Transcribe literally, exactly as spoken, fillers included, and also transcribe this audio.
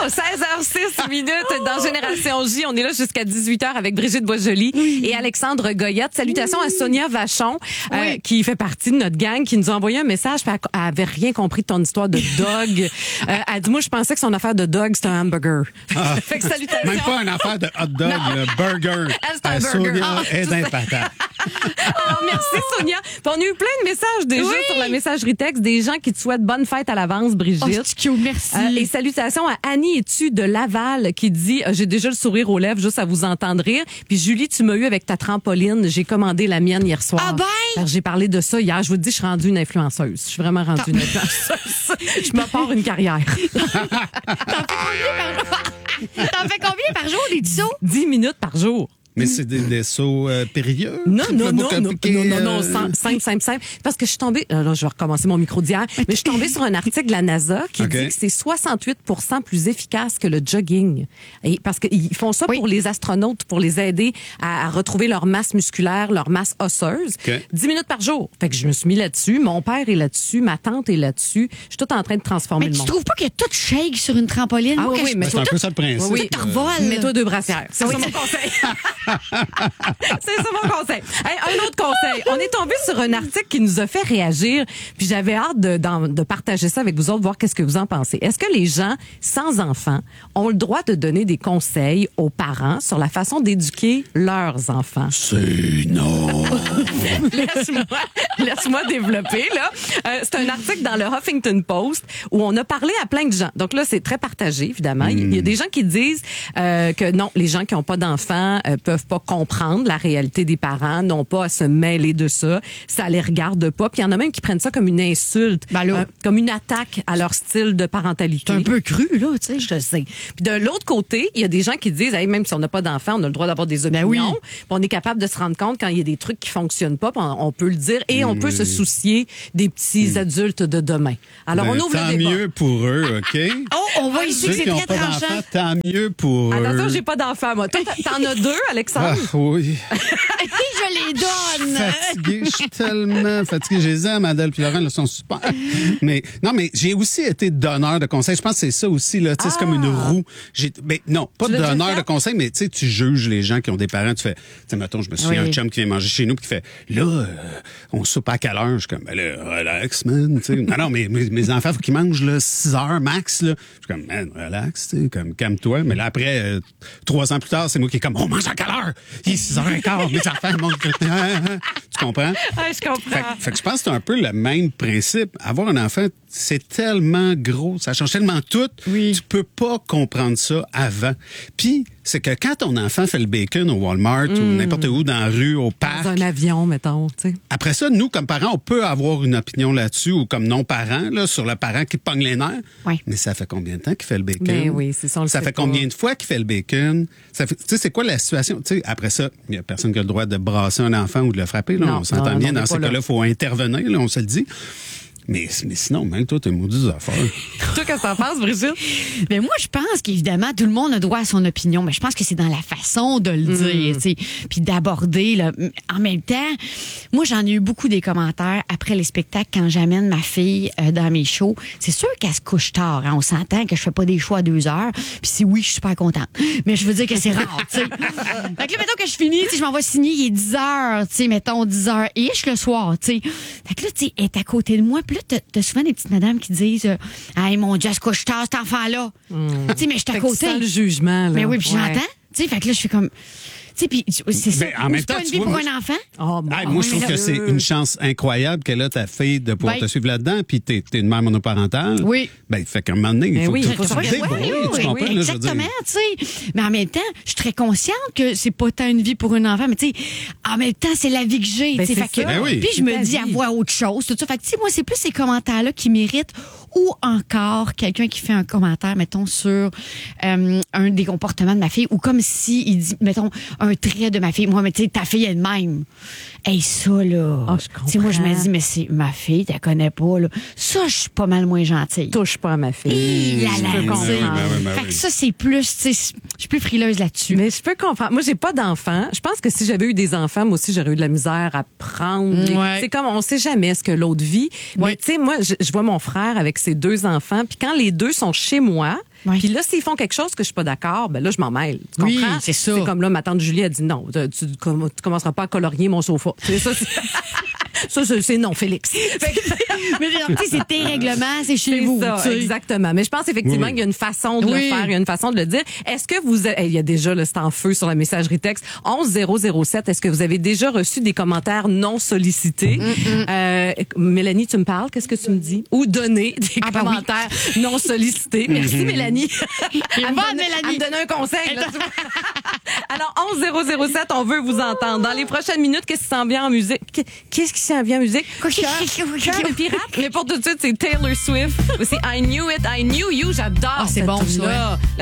seize heures six minutes dans Génération J. On est là jusqu'à dix-huit heures avec Brigitte Boisjoli oui. et Alexandre Goyette. Salutations oui. à Sonia Vachon, oui. euh, qui fait partie de notre gang, qui nous a envoyé un message. Elle avait rien compris de ton histoire de dog. euh, elle dit, moi, je pensais que son affaire de dog, c'était un hamburger. Ah. Fait que salutations. Même pas une affaire de hot dog, le burger. Elle, c'est un burger. Sonia ah, est d'un patate. Oh, merci, Sonia. Puis on a eu plein de messages déjà oui. sur la messagerie texte, des gens qui te souhaitent bonne fête à l'avance, Brigitte. Oh, c'est cute, merci. Euh, et salutations à Annie Etu de Laval qui dit euh, j'ai déjà le sourire aux lèvres juste à vous entendre rire. Puis Julie, tu m'as eu avec ta trampoline. J'ai commandé la mienne hier soir. Ah ben! Alors, j'ai parlé de ça hier. Je vous dis, je suis rendue une influenceuse. Je suis vraiment rendue une influenceuse. Je me pars une carrière. T'en fais combien par jour? T'en fais combien par jour, des sauts? dix minutes par jour. Mais c'est des, des sauts euh, périlleux? Non, non, non, non, non, euh... non, non, simple, simple, simple. Parce que je suis tombée, euh, là, je vais recommencer mon micro d'hier, mais je suis tombée sur un article de la NASA qui okay. dit que c'est soixante-huit pour cent plus efficace que le jogging. Et parce qu'ils font ça oui. pour les astronautes, pour les aider à, à retrouver leur masse musculaire, leur masse osseuse. Okay. dix minutes par jour. Fait que je me suis mis là-dessus. Mon père est là-dessus, ma tante est là-dessus. Je suis toute en train de transformer mais le monde. Mais tu trouves pas qu'il y a tout shake sur une trampoline? Ah Moi, oui, oui, mais c'est un peu ça le principe. Oui, oui. Mets-toi deux brassières. C'est oui. ça mon conseil. C'est ça mon conseil. Hey, un autre conseil. On est tombé sur un article qui nous a fait réagir, puis j'avais hâte de, de partager ça avec vous autres, voir qu'est-ce que vous en pensez. Est-ce que les gens sans enfants ont le droit de donner des conseils aux parents sur la façon d'éduquer leurs enfants? C'est non. Laisse-moi, laisse-moi développer, là. Euh, c'est un article dans le Huffington Post où on a parlé à plein de gens. Donc là, c'est très partagé, évidemment. Mm. Il y a des gens qui disent euh, que non, les gens qui n'ont pas d'enfants euh, peuvent pas comprendre la réalité des parents, n'ont pas à se mêler de ça. Ça les regarde pas. Puis il y en a même qui prennent ça comme une insulte, ben là, euh, comme une attaque à leur style de parentalité. C'est un peu cru, là, tu sais. Je sais. Puis de l'autre côté, il y a des gens qui disent, hey, même si on n'a pas d'enfants, on a le droit d'avoir des opinions. Ben oui. Puis on est capable de se rendre compte quand il y a des trucs qui fonctionnent pas, on, on peut le dire et mmh. on peut se soucier des petits mmh. adultes de demain. Alors ben, on ouvre le débat. Tant mieux pour eux, OK? Oh, on voit ici que c'est très tranchant. Tant mieux pour eux. Attention, j'ai pas d'enfants, moi. Toi, t'en as deux, Alexandre? Ah, oui. Et je les donne. Fatigué, je suis tellement fatigué. Je les aime, Adèle puis Laurent, ils sont super. Mais non, mais j'ai aussi été donneur de conseils. Je pense que c'est ça aussi là. Tu sais, ah. c'est comme une roue. J'ai, mais non, pas de donneur de conseils, mais tu sais, tu juges les gens qui ont des parents. Tu fais, tu sais, mettons, je me souviens oui. un chum qui vient manger chez nous puis qui fait, là, euh, on soupe à quelle heure? Je suis comme, ben là, relax, man. Tu sais, non, non, mais mes, mes enfants, faut qu'ils mangent là six heures max là. Je suis comme, man, relax, tu sais, comme calme-toi. Mais là après, euh, trois ans plus tard, c'est moi qui est comme, on mange à quelle heure? Il est six heures quinze. Mes enfants mangent. Tu comprends? Ah, je comprends. Fait, fait que je pense que c'est un peu le même principe. Avoir un enfant, c'est tellement gros, ça change tellement tout. Oui. Tu peux pas comprendre ça avant. Puis, c'est que quand ton enfant fait le bacon au Walmart mmh. ou n'importe où dans la rue, au parc. Dans un avion, mettons, tu sais. Après ça, nous, comme parents, on peut avoir une opinion là-dessus ou comme non-parents, là, sur le parent qui pogne les nerfs. Oui. Mais ça fait combien de temps qu'il fait le bacon? Ben oui, c'est ça, on le Ça sait fait pas. combien de fois qu'il fait le bacon? Ça fait, tu sais, c'est quoi la situation? Tu sais, après ça, il y a personne qui a le droit de brasser un enfant ou de le frapper, là. Non, on s'entend non, bien. non, Dans ces cas-là, il faut intervenir, là, on se le dit. Mais, mais sinon, même toi, t'es maudit affaires. Toi, qu'est-ce que t'en penses, Brigitte? Mais moi, je pense qu'évidemment, tout le monde a droit à son opinion, mais je pense que c'est dans la façon de le mm. dire, tu sais, puis d'aborder, là. En même temps, moi, j'en ai eu beaucoup des commentaires après les spectacles quand j'amène ma fille euh, dans mes shows. C'est sûr qu'elle se couche tard, hein. On s'entend que je fais pas des shows à deux heures, puis si oui, je suis super contente. Mais je veux dire que c'est rare, tu sais. Fait que là, mettons que je finis, tu sais, je m'en vais signer, il est dix heures, tu sais, mettons dix heures-ish le soir, tu sais. Fait que là, tu sais, elle est à côté de moi, puis là, t'as souvent des petites madames qui disent euh, « Hey, mon Dieu, elle se couche tard, cet enfant-là! Mm. » Tu sais, mais je suis à côté. C'est le jugement, là. Mais oui, puis ouais. j'entends. Tu sais, fait que là, je suis comme... Tu sais, puis c'est ça. En même temps, c'est pas une tu vie vois, pour moi, un enfant. Oh, bon, hey, moi, je trouve que c'est une chance incroyable qu'elle a ta fille de pouvoir ben, te suivre là-dedans, puis t'es, t'es une mère monoparentale. Oui. Ben, fait qu'à un moment donné, il faut oui, que tu tu te débrouilles, tu comprends, oui, là, exactement, tu sais. Mais en même temps, je suis très consciente que c'est pas tant une vie pour un enfant, mais tu sais, en même temps, c'est la vie que j'ai. Ben, fait c'est que, ça. Ben oui. Puis je me dis à voir autre chose, tout ça. Fait que, tu sais, moi, c'est plus ces commentaires-là qui méritent, ou encore quelqu'un qui fait un commentaire, mettons, sur euh, un des comportements de ma fille, ou comme si il dit, mettons, un trait de ma fille. Moi, mais tu sais, ta fille est de même. Hey, ça, là. Oh, je comprends. Tu sais, moi, je me dis, mais c'est ma fille, tu la connais pas, là. Ça, je suis pas mal moins gentille. Touche pas à ma fille. Mmh, la, je la, peux comprendre. ben oui, ben fait oui. que ça, c'est plus, tu sais, je suis plus frileuse là-dessus. Mais je peux comprendre. Moi, j'ai pas d'enfants. Je pense que si j'avais eu des enfants, moi aussi, j'aurais eu de la misère à prendre. Ouais. C'est comme, on sait jamais ce que l'autre vit. Ouais. Mais tu sais, moi, je, je vois mon frère avec ses deux enfants. Puis quand les deux sont chez moi, Ouais. puis là, s'ils font quelque chose que je suis pas d'accord, ben là, je m'en mêle. Tu Oui, comprends? c'est ça. C'est comme là, ma tante Julie a dit non, tu, tu, tu commenceras pas à colorier mon sofa. C'est ça, c'est... Ça, c'est, c'est non, Félix. Fait que- Mais tu sais, c'est tes règlements, c'est chez C'est vous. ça, tu sais. exactement. Mais je pense effectivement Oui. qu'il y a une façon de Oui. le faire, il y a une façon de le dire. Est-ce que vous, a- il y a déjà le c'est en feu sur la messagerie texte onze zéro zéro sept. Est-ce que vous avez déjà reçu des commentaires non sollicités? Euh, Mélanie, tu me parles? Qu'est-ce que tu me dis? Ou donner des Ah, ben oui. commentaires non sollicités. Merci, Mélanie. Elle me bonne, donne- Mélanie. elle me donne un conseil. Là, tu vois. Alors, onze zéro zéro sept, on veut vous entendre. Dans les prochaines minutes, qu'est-ce qui s'en vient en musique? Qu'est-ce qui s'en vient en musique? Cœur de pirate. Mais pour tout de suite, c'est Taylor Swift. C'est I Knew It, I Knew You. J'adore Ah, c'est cette bon, ça. tune-là.